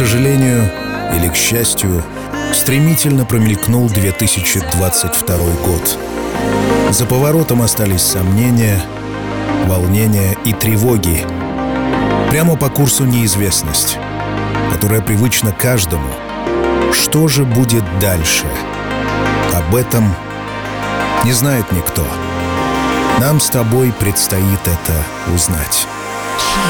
сожалению или к счастью, стремительно промелькнул 2022 год. За поворотом остались сомнения, волнения и тревоги. Прямо по курсу неизвестность, которая привычна каждому. Что же будет дальше? Об этом не знает никто. Нам с тобой предстоит это узнать.